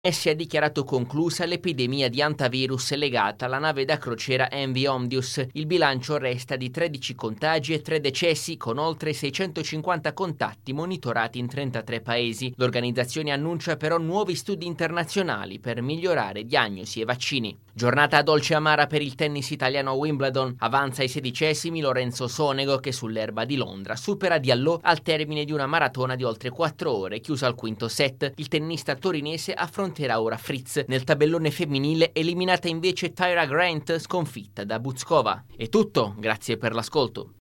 Si è dichiarato conclusa l'epidemia di antivirus legata alla nave da crociera MV Omnius. Il bilancio resta di 13 contagi e 3 decessi, con oltre 650 contatti monitorati in 33 paesi. L'organizzazione annuncia però nuovi studi internazionali per migliorare diagnosi e vaccini. Giornata dolce e amara per il tennis italiano a Wimbledon. Avanza ai 16esimi Lorenzo Sonego, che sull'erba di Londra supera Diallo al termine di una maratona di oltre 4 ore, chiusa al quinto set. Il tennista torinese affronterà ora Fritz. Nel tabellone femminile eliminata invece Tyra Grant, sconfitta da Buzkova. È tutto, grazie per l'ascolto.